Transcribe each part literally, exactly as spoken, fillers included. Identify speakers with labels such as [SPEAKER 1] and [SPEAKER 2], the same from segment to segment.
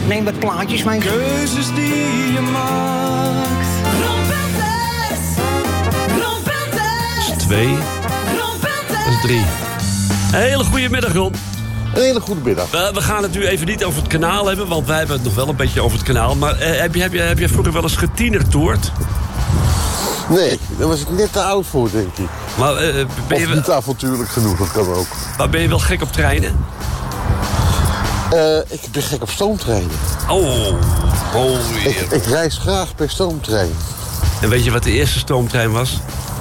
[SPEAKER 1] Neem wat plaatjes mee.
[SPEAKER 2] Keuzes die je maakt.
[SPEAKER 3] Ron Pelters. Ron Pelters.
[SPEAKER 4] Dat is twee.
[SPEAKER 3] Ron Pelters.
[SPEAKER 4] Dat is drie. Een hele goede middag, Ron.
[SPEAKER 5] Een hele goede middag.
[SPEAKER 4] Uh, we gaan het nu even niet over het kanaal hebben, want wij hebben het nog wel een beetje over het kanaal. Maar uh, heb, je, heb, je, heb je vroeger wel eens getienertoerd?
[SPEAKER 5] Nee, daar was ik net te oud voor, denk ik.
[SPEAKER 4] Maar, uh, ben je
[SPEAKER 5] of niet avontuurlijk genoeg, dat kan ook.
[SPEAKER 4] Maar ben je wel gek op treinen?
[SPEAKER 5] Uh, ik ben gek op stoomtreinen.
[SPEAKER 4] Oh, oh
[SPEAKER 5] ik, ik reis graag per stoomtrein.
[SPEAKER 4] En weet je wat de eerste stoomtrein was?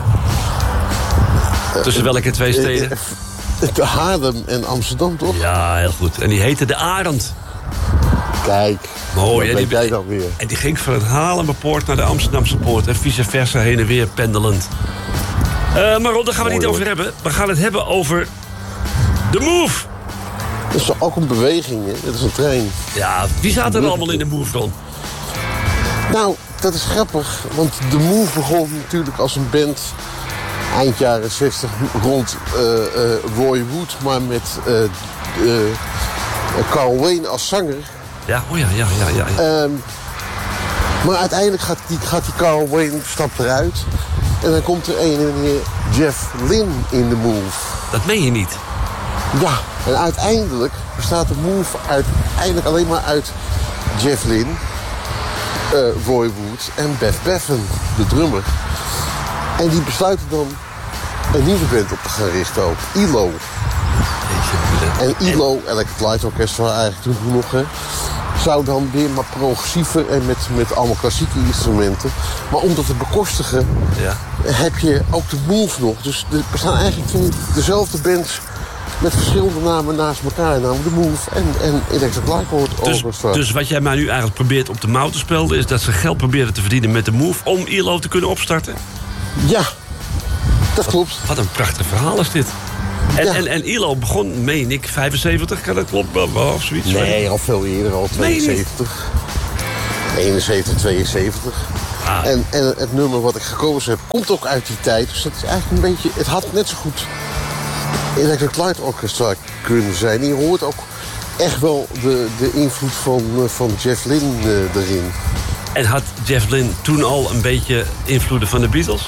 [SPEAKER 4] Uh, Tussen welke twee steden?
[SPEAKER 5] Uh, uh, Haarlem en Amsterdam, toch?
[SPEAKER 4] Ja, heel goed. En die heette de Arend.
[SPEAKER 5] Kijk,
[SPEAKER 4] mooi.
[SPEAKER 5] En die,
[SPEAKER 4] jij
[SPEAKER 5] dan weer.
[SPEAKER 4] En die ging van het Haarlemmerpoort naar de Amsterdamse poort. En vice versa, heen en weer pendelend. Uh, maar Ron, daar gaan we mooi, niet over hoor. hebben. We gaan het hebben over de Move.
[SPEAKER 5] Dat is ook een beweging, hè? Dat is een trein.
[SPEAKER 4] Ja, wie zaten er allemaal in de Move, Ron?
[SPEAKER 5] Nou, dat is grappig. Want de Move begon natuurlijk als een band eind jaren zestig rond uh, uh, Roy Wood, maar met uh, uh, Carl Wayne als zanger.
[SPEAKER 4] Ja, oh ja, ja, ja. ja.
[SPEAKER 5] Um, maar uiteindelijk gaat die, gaat die Carl Wayne stapt eruit. En dan komt er een en meneer Jeff Lynne in de Move.
[SPEAKER 4] Dat meen je niet?
[SPEAKER 5] Ja, en uiteindelijk bestaat de Move uiteindelijk alleen maar uit Jeff Lynne, uh, Roy Wood en Beth Bevan, de drummer. En die besluiten dan een nieuwe band op te gaan richten ook, E L O. En E L O, Electric Light Orchestra eigenlijk toen nog, hè, zou dan weer maar progressiever en met, met allemaal klassieke instrumenten. Maar om dat te bekostigen, ja, heb je ook de Move nog. Dus er bestaan eigenlijk twee dezelfde bands met verschillende namen naast elkaar. Namelijk de Move en, en Electric Light Orchestra.
[SPEAKER 4] Dus, dus wat jij mij nu eigenlijk probeert op de mouw te spelden, is dat ze geld proberen te verdienen met de Move om E L O te kunnen opstarten?
[SPEAKER 5] Ja, dat
[SPEAKER 4] wat,
[SPEAKER 5] klopt.
[SPEAKER 4] Wat een prachtig verhaal is dit. En,
[SPEAKER 5] ja.
[SPEAKER 4] en, en E L O begon, meen ik, vijfenzeventig, kan dat kloppen? Of zoiets?
[SPEAKER 5] Nee, al veel eerder, al tweeënzeventig. eenenzeventig, tweeënzeventig. Ah. En, en het nummer wat ik gekozen heb, komt ook uit die tijd. Dus dat is eigenlijk een beetje, het had net zo goed Electric Light Orchestra kunnen zijn. Je hoort ook echt wel de, de invloed van, van Jeff Lynne uh, erin.
[SPEAKER 4] En had Jeff Lynne toen al een beetje invloeden van de Beatles?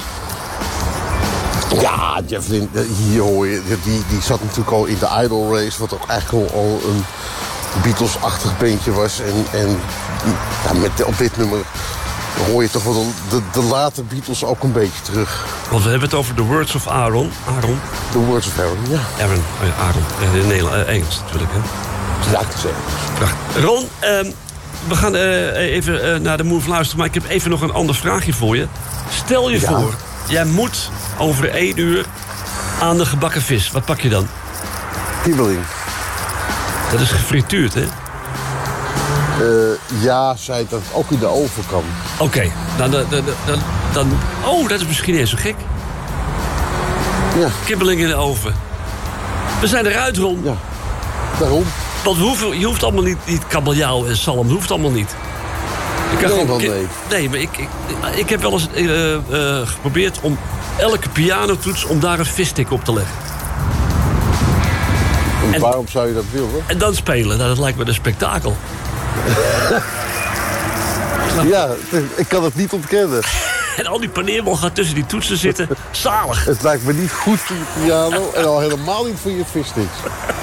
[SPEAKER 5] Ja, Jeff Lynne, hier hoor je, die, die zat natuurlijk al in de Idol Race, wat ook eigenlijk al, al een Beatles-achtig beentje was. En, en ja, met, op dit nummer hoor je toch wel de, de late Beatles ook een beetje terug.
[SPEAKER 4] Want we hebben het over The Words of Aaron. Aaron?
[SPEAKER 5] The Words of Aaron, ja.
[SPEAKER 4] Aaron, oh ja, Aaron. In Nederland, uh, Engels natuurlijk, hè?
[SPEAKER 5] Ja, het is Engels.
[SPEAKER 4] Ron, uh, we gaan uh, even uh, naar de Move luisteren, maar ik heb even nog een ander vraagje voor je. Stel je ja. voor, jij moet over één uur aan de gebakken vis. Wat pak je dan?
[SPEAKER 5] Kibbeling.
[SPEAKER 4] Dat is gefrituurd, hè?
[SPEAKER 5] Uh, ja, zei dat het ook in de oven kan.
[SPEAKER 4] Oké, okay. dan, dan, dan, dan, dan... Oh, dat is misschien niet eens zo gek.
[SPEAKER 5] Ja.
[SPEAKER 4] Kibbeling in de oven. We zijn eruit, Ron.
[SPEAKER 5] Ja, daarom.
[SPEAKER 4] Want we hoeven, je hoeft allemaal niet, niet kabeljauw en zalm. Dat hoeft allemaal niet.
[SPEAKER 5] Ik kan nee, gewoon, nee.
[SPEAKER 4] Nee, maar ik, ik, ik heb wel eens uh, uh, geprobeerd om elke pianotoets om daar een visstick op te leggen.
[SPEAKER 5] En,
[SPEAKER 4] en
[SPEAKER 5] waarom zou je dat willen?
[SPEAKER 4] En dan spelen. Nou, dat lijkt me een spektakel.
[SPEAKER 5] Ja, ik kan het niet ontkennen.
[SPEAKER 4] En al die paneermol gaat tussen die toetsen zitten. Zalig.
[SPEAKER 5] Het lijkt me niet goed voor je piano en al helemaal niet voor je vissticks.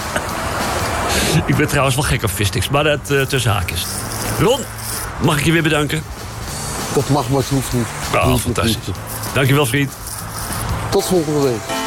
[SPEAKER 4] Ik ben trouwens wel gek op vissticks, maar dat uh, tussen haakjes. Ron, mag ik je weer bedanken?
[SPEAKER 5] Dat mag, maar het hoeft niet.
[SPEAKER 4] Oh, fantastisch. Dankjewel, vriend.
[SPEAKER 5] Tot volgende week.